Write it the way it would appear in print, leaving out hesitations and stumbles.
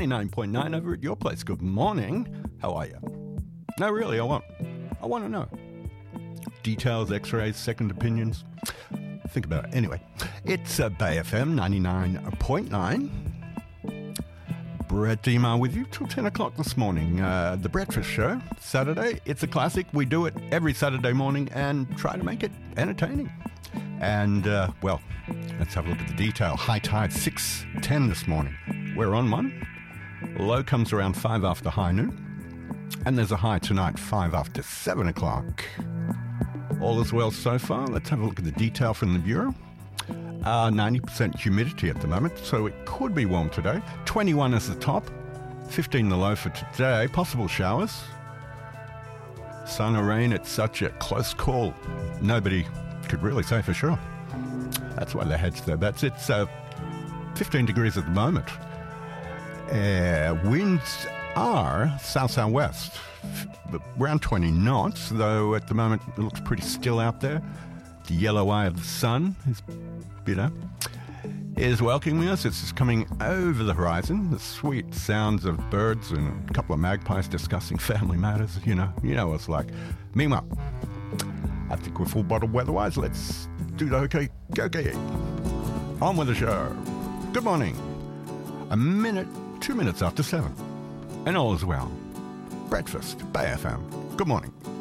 99.9 over at your place. Good morning. How are you? No, really, I want to know. Details, x-rays, second opinions. Think about it. Anyway, it's Bay FM 99.9. Brett Demar with you till 10 o'clock this morning. The Breakfast Show, Saturday. It's a classic. We do it every Saturday morning and try to make it entertaining. And, well, let's have a look at the detail. High tide, 6:10 this morning. We're on one. Low comes around 5 after high noon. And there's a high tonight, 5 after 7 o'clock. All is well so far. Let's have a look at the detail from the Bureau. 90% humidity at the moment, so it could be warm today. 21 is the top, 15 the low for today. Possible showers. Sun or rain, it's such a close call. Nobody could really say for sure. That's why the head's there. That's it. 15 degrees at the moment. Winds are south-southwest, around 20 knots, though at the moment it looks pretty still out there. The yellow eye of the sun is welcoming us. It's just coming over the horizon. The sweet sounds of birds and a couple of magpies discussing family matters. You know what it's like. Meanwhile, I think we're full bottle weather-wise. Let's do the okay. On with the show. Good morning. 2 minutes after 7. And all is well. Breakfast, Bay FM. Good morning.